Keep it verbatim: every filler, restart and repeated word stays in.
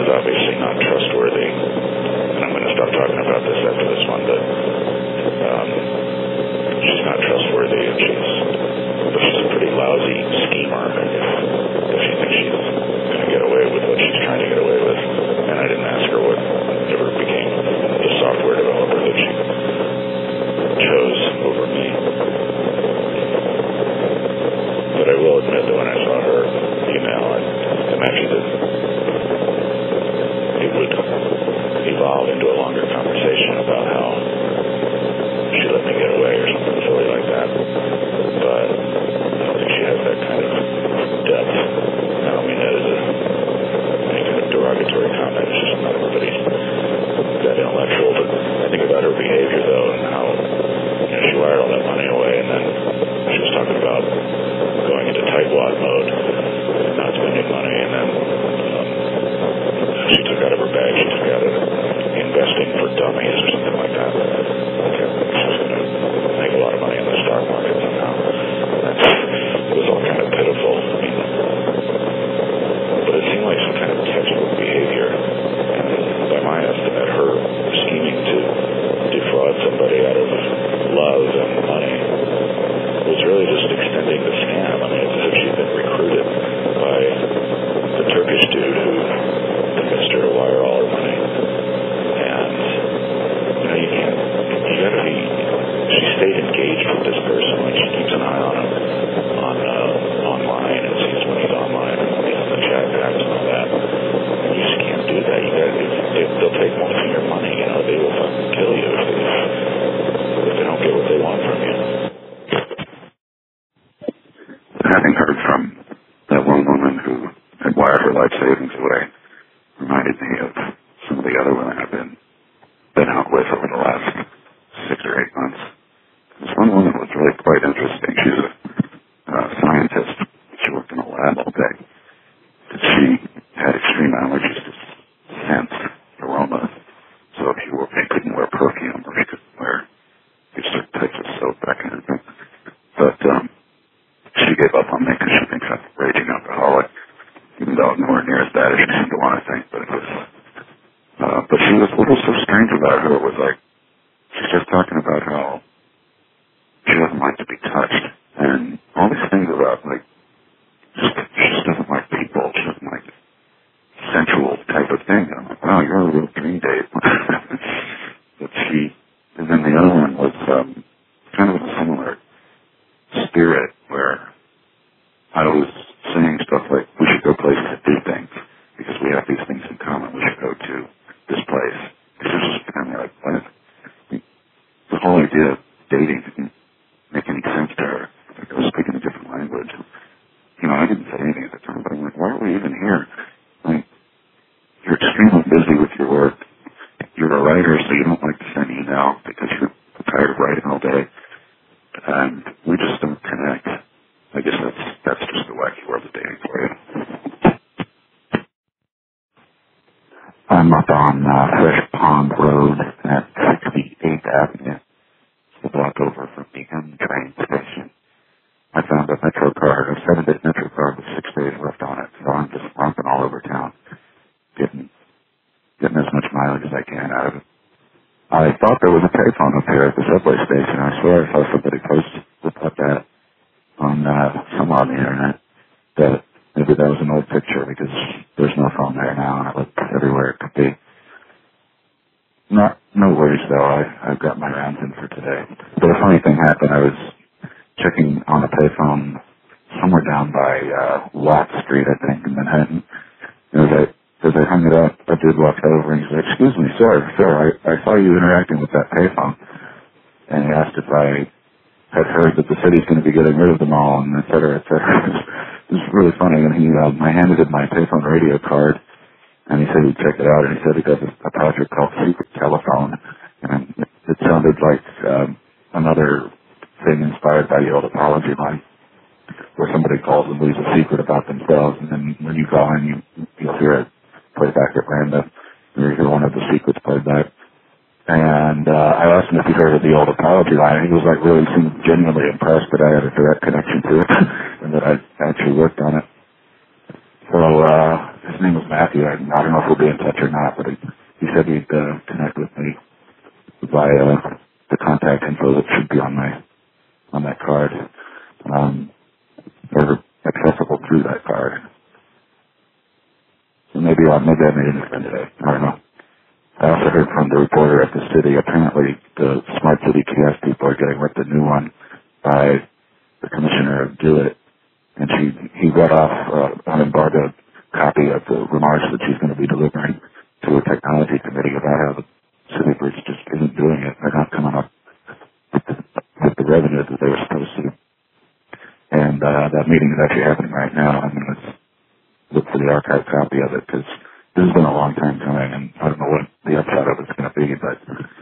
obviously not trustworthy, and I'm going to stop talking about this after this one, but um, she's not trustworthy, and she's, but she's a pretty lousy schemer if, if she thinks she's going to get away with what she's trying to get away with. And I didn't ask her what ever became the software developer that she chose over me. But I will admit that when I saw her email, I imagined that it would evolve into a longer conversation about how she let me get away or something silly like that. But I don't think she has that kind of depth. I don't mean that as a, any kind of derogatory comment. It's just not everybody's that intellectual. But I think about her behavior, though, and how, you know, she wired all that money away, and then she was talking about going into tightwad mode and not spending money, and then um, she took out of her bag, she took out of investing for dummies or something like that. Okay, she was going to make a lot of money in the stock market somehow. That's, it was all kind of pitiful. I mean, but it seemed like some kind of textbook behavior, and by my estimate, her scheming to defraud somebody out of love and money was really just extending the scam. I mean, it's as if she'd been recruited by the Turkish dude who convinced her to wire all her money. And, you know, you can't, you gotta be, she stayed engaged with this person. Like, she keeps an eye on him on, uh, online and sees when he's online and when he's in the chat packs and all that. And you just can't do that. You gotta, they, they'll take most of your money, you know, they will fucking kill you if they, if they don't get what they want from you. Having heard from that one woman who had wired her life savings away reminded me of some of the other women I've been been out with over the last six or eight months. This one woman was really quite interesting. She's a uh, scientist. She worked in a lab all day. She had extreme allergies to scent, aroma. So she, wore, she couldn't wear perfume, or she couldn't wear certain types of soap, that kind of thing. But um, she gave up on me because she thinks I'm a raging alcoholic, even though I'm nowhere near as bad as she seemed to want to think. But it was, uh, but she was, what was so strange about her was like, she's just talking about how she doesn't like to be touched, and all these things about like, just, she just doesn't like people. She doesn't like sensual type of thing. And I'm like, wow, you're a real dream date. But she, and then the other one was um, kind of a similar spirit where I was saying stuff like, we should go places to do things because we have these things in common. We should go to this place. This is just kind of like, what? The whole idea of dating didn't make any sense to her. Like I was speaking a different language. You know, I didn't say anything at the time, but I'm like, why are we even here? Like, you're extremely busy with your work. You're a writer, so you don't like to send email because you're tired of writing all day. And we just don't connect. I guess that's that's just the wacky world of dating for you. I'm up on uh, Fresh Pond Road at sixty-eighth Avenue, a block over from the M train station. I found a Metro card, a seven-day Metro card with six days left on it, so I'm just romping all over town, getting getting as much mileage as I can out of it. I thought there was a payphone up here at the subway station. I swear I saw somebody post about that on uh, somewhere on the internet. That maybe that was an old picture because there's no phone there now, and I looked everywhere it could be. Not, no worries though. I I've got my rounds in for today. But a funny thing happened. I was checking on a payphone somewhere down by uh, Watt Street, I think, in Manhattan. And as I As I hung it up, a dude walked over and he said, "Excuse me, sir, sir, I, I saw you interacting with that payphone." And he asked if I had heard that the city's going to be getting rid of them all, and et cetera, et cetera. It was really funny. And he, um, I handed him my payphone radio card, and he said he'd check it out, and he said he does a, a project called Secret Telephone. And it, it sounded like um, another thing inspired by the old apology line, where somebody calls and leaves a secret about themselves, and then when you call in, you, you'll hear it play back at random. You hear one of the secrets played back. And uh, I asked him if he heard of the old apology line, and he was like really seemed genuinely impressed that I had a direct connection to it and that I actually worked on it. So uh, his name was Matthew. I, I don't know if we'll be in touch or not, but he, he said he'd uh, connect with me via the contact info that should be on my on that card, um, or accessible through that card. So maybe uh, maybe I made an event today. I don't know. I also heard from the reporter at the city. Apparently, the Smart City Kiosk people are getting with the new one by the commissioner of Do It, and she he read off uh, an embargoed copy of the remarks that she's going to be delivering to a technology committee about how the city bridge just isn't doing it. They're not coming up with the, with the revenue that they were supposed to. And uh, that meeting is actually happening right now. I'm going to look for the archived copy of it because this has been a long time coming, and I don't know what the upshot of it's going to be, but